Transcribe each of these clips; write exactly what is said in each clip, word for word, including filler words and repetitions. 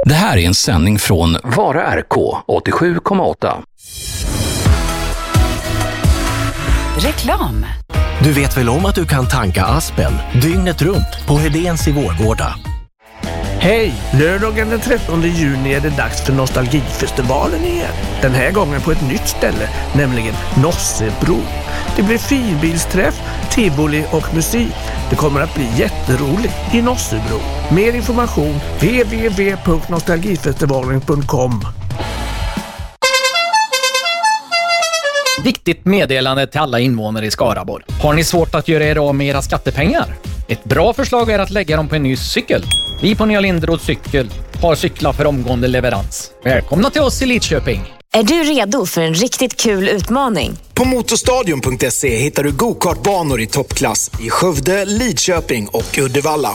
Det här är en sändning från Vara R K åttiosju komma åtta. Reklam. Du vet väl om att du kan tanka Aspen dygnet runt på Hedéns i Vårgårda? Hej! Lördagen den trettonde juni är det dags för Nostalgifestivalen igen. Den här gången på ett nytt ställe, nämligen Nossebro. Det blir filbilsträff, tivoli och musik. Det kommer att bli jätteroligt i Nossebro. Mer information w w w punkt nostalgifestivalen punkt com. Viktigt meddelande till alla invånare i Skaraborg. Har ni svårt att göra er av med era skattepengar? Ett bra förslag är att lägga dem på en ny cykel. Vi på Nya Linderods cykel har cyklar för omgående leverans. Välkomna till oss i Lidköping. Är du redo för en riktigt kul utmaning? På motorstadion punkt se hittar du go-kartbanor i toppklass i Skövde, Lidköping och Uddevalla.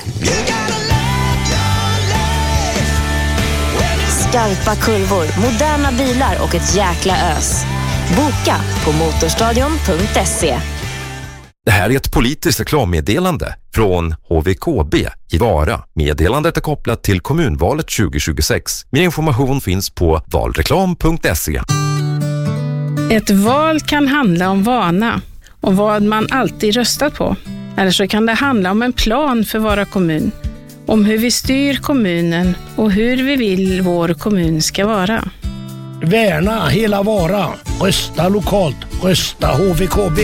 Skarpa kurvor, moderna bilar och ett jäkla ös. Boka på motorstadion punkt se. Det här är ett politiskt reklammeddelande från H V K B i Vara. Meddelandet är kopplat till kommunvalet tjugo tjugosex. Mer information finns på valreklam punkt se. Ett val kan handla om vana och vad man alltid röstat på. Eller så kan det handla om en plan för Vara kommun. Om hur vi styr kommunen och hur vi vill vår kommun ska vara. Värna hela Vara. Rösta lokalt. Rösta H V K B.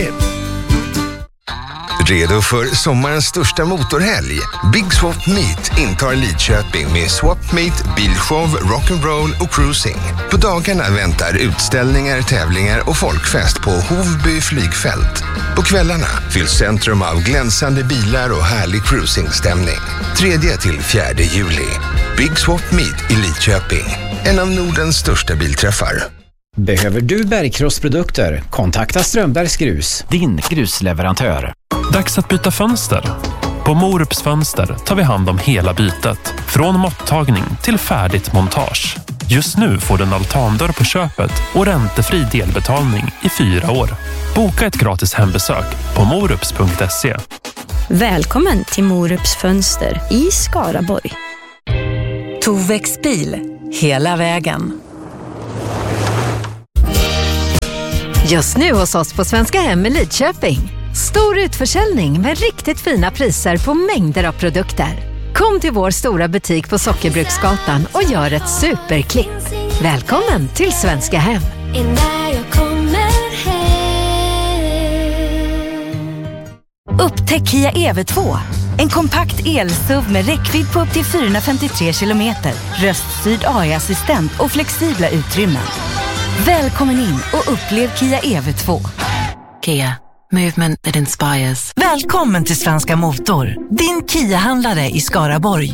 Redo för sommarens största motorhelg? Big Swap Meet intar Lidköping med Swap Meet, bilshow, rock'n'roll och cruising. På dagarna väntar utställningar, tävlingar och folkfest på Hovby flygfält. På kvällarna fylls centrum av glänsande bilar och härlig cruisingstämning. tredje till fjärde juli. Big Swap Meet i Lidköping. En av Nordens största bilträffar. Behöver du bergkrossprodukter? Kontakta Strömbergs Grus, din grusleverantör. Dags att byta fönster. På Morups Fönster tar vi hand om hela bytet. Från måttagning till färdigt montage. Just nu får du en altandörr på köpet och räntefri delbetalning i fyra år. Boka ett gratis hembesök på morups punkt se. Välkommen till Morups Fönster i Skaraborg. Tovex bil, hela vägen. Just nu hos oss på Svenska Hem i Lidköping. Stor utförsäljning med riktigt fina priser på mängder av produkter. Kom till vår stora butik på Sockerbruksgatan och gör ett superklipp. Välkommen till Svenska Hem. Upptäck Kia E V två. En kompakt el-S U V med räckvidd på upp till fyrahundrafemtiotre kilometer. Röststyrd A I-assistent och flexibla utrymmen. Välkommen in och upplev Kia E V två. Kia. Movement that inspires. Välkommen till Svenska Motor. Din Kia-handlare i Skaraborg.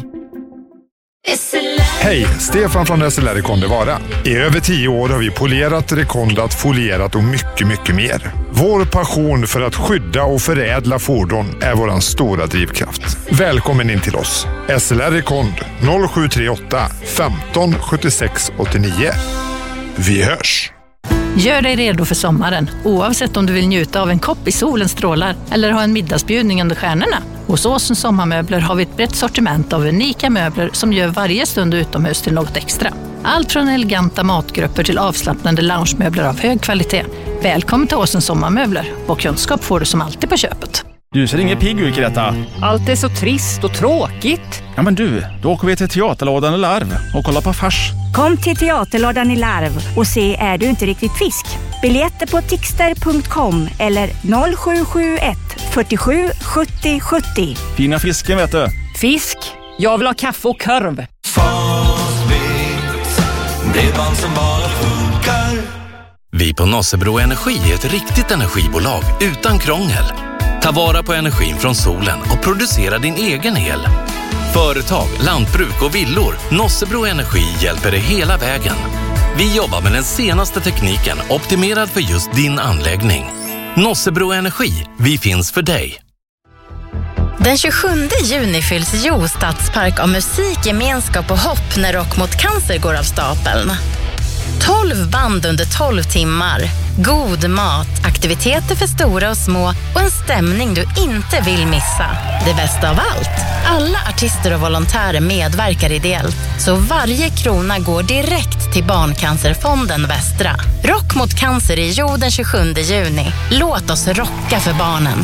Hej, Stefan från S L R Recon de Vara. I över tio år har vi polerat, rekondat, folierat och mycket, mycket mer. Vår passion för att skydda och förädla fordon är våran stora drivkraft. Välkommen in till oss. S L R Recon noll sju tre åtta femton sjuttiosex åttionio. Vi hörs! Gör dig redo för sommaren, oavsett om du vill njuta av en kopp i solens strålar eller ha en middagsbjudning under stjärnorna. Hos Åsens Sommarmöbler har vi ett brett sortiment av unika möbler som gör varje stund utomhus till något extra. Allt från eleganta matgrupper till avslappnande loungemöbler av hög kvalitet. Välkommen till Åsens Sommarmöbler. Och kunskap får du som alltid på köpet. Du ser ingen pigg ut, Greta. Allt är så trist och tråkigt. Ja men du, då åker vi till Teaterlådan i Larv och kollar på fars. Kom till Teaterlådan i Larv och se Är du inte riktigt fisk? Biljetter på tixter punkt com eller noll sju sju ett fyrtiosju sjuttio sjuttio. Fina fisken vet du. Fisk? Jag vill ha kaffe och korv. Bredband som bara funkar. Vi på Nossebro Energi är ett riktigt energibolag utan krångel. Ta vara på energin från solen och producera din egen el. Företag, lantbruk och villor. Nossebro Energi hjälper dig hela vägen. Vi jobbar med den senaste tekniken optimerad för just din anläggning. Nossebro Energi, vi finns för dig. Den tjugosjunde juni fylls Jo Stadspark av musik, gemenskap och hopp när Rock mot cancer går av stapeln. tolv band under tolv timmar. God mat, aktiviteter för stora och små och en stämning du inte vill missa. Det bästa av allt, alla artister och volontärer medverkar ideellt, så varje krona går direkt till Barncancerfonden Västra. Rock mot cancer i jorden den tjugosjunde juni. Låt oss rocka för barnen.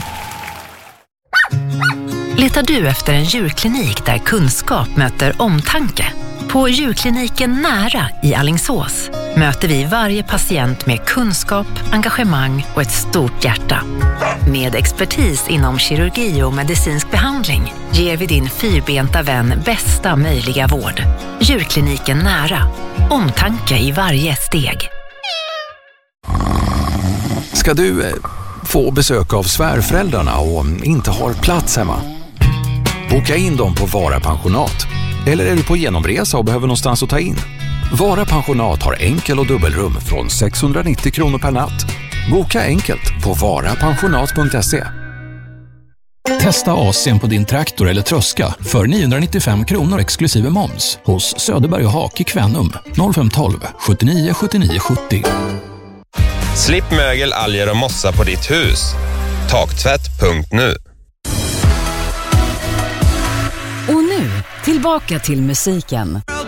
Letar du efter en djurklinik där kunskap möter omtanke? På djurkliniken Nära i Alingsås möter vi varje patient med kunskap, engagemang och ett stort hjärta. Med expertis inom kirurgi och medicinsk behandling ger vi din fyrbenta vän bästa möjliga vård. Djurkliniken Nära. Omtanke i varje steg. Ska du eh, få besök av svärföräldrarna och inte har plats hemma? Boka in dem på Vara pensionat. Eller är du på genomresa och behöver någonstans att ta in? Vara pensionat har enkel- och dubbelrum från sexhundranittio kronor per natt. Boka enkelt på vara pensionat punkt se. Testa A C på din traktor eller tröska för niohundranittiofem kronor exklusive moms hos Söderberg och Hak i Kvänum noll fem ett två sjuttionio sjuttionio sjuttio. Slipp mögel, alger och mossa på ditt hus. Taktvätt punkt nu. Och nu, tillbaka till musiken.